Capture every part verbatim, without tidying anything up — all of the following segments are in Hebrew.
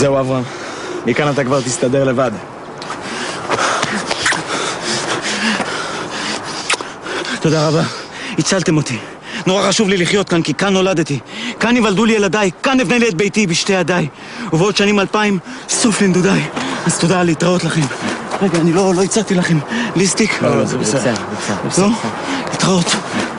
זהו אברהם, מכאן אתה כבר תסתדר לבד. תודה רבה, הצלתם אותי. נורא חשוב לי לחיות כאן, כי כאן נולדתי. כאן יוולדו לי ילדיי, כאן אבנה לי את ביתי בשתי ידיי. ובעוד שנים אלפיים, סוף לנדודיי. אז תודה, להתראות לכם. רגע, אני לא, לא הצעתי לכם. ליסטיק? לא, לא, זה בסדר. לא? להתראות.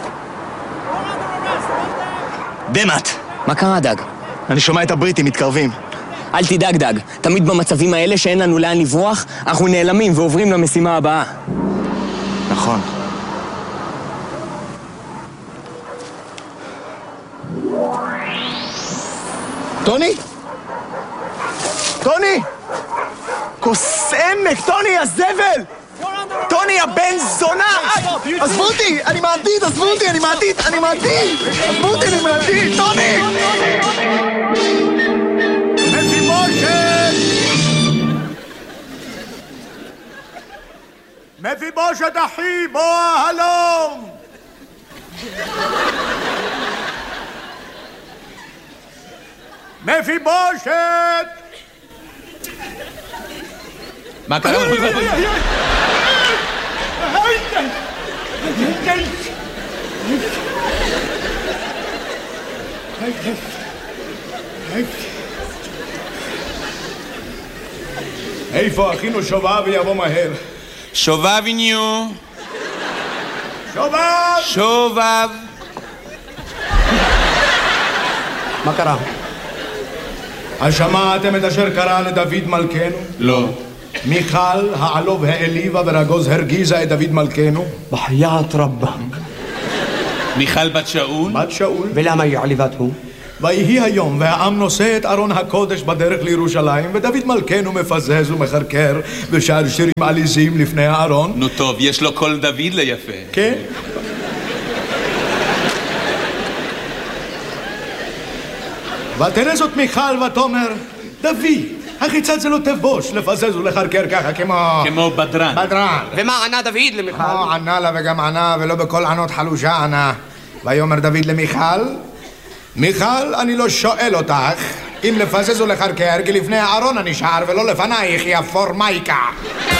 דמת! מה קרה, דג? אני שומע את הבריטים מתקרבים. אל תדאג, דג. תמיד במצבים האלה שאין לנו לאן לברוח, אנחנו נעלמים ועוברים למשימה הבאה. נכון. טוני? טוני! כוס עמק, טוני, הזבל! טוני, הבן זונה! עזבו אותי! אני מעתיד, עזבו אותי, אני מעתיד, אני מעתיד! עזבו אותי, אני מעתיד! טוני! מפיבושת! מפיבושת אחי, בוא הלום! מפיבושת! מה קרה? איפה אחינו שובב ויבוא מהר? שובביניו. שובב! שובב. מה קרה? השמעתם את אשר קרה לדוד מלכנו? לא. מיכל העלוב העליבה ורגוז הרגיזה את דוד מלכנו? בחיית רבה. מיכל בת שאול? בת שאול. ולמה היא עליבתו? ויהי היום והעם נושא את ארון הקודש בדרך לירושלים, ודוד מלכנו מפזז ומחרקר ושר שירים עליזים לפני הארון. נו טוב, יש לו קול דוד ליפה. כן? ותראה זאת מיכל ותאמר, דוד, החיצת זה לא תבוש לפזז ולחרקר ככה כמו... כמו בדרן. בדרן. ומה ענה דוד למיכל? כמו ענה לה וגם ענה, ולא בכל ענות חלושה ענה. ויאמר דוד למיכל, מיכל, אני לא שואל אותך אם לפזז ולחרקר, כי לפני הארון אני שר ולא לפנייך, יא פורמייקה.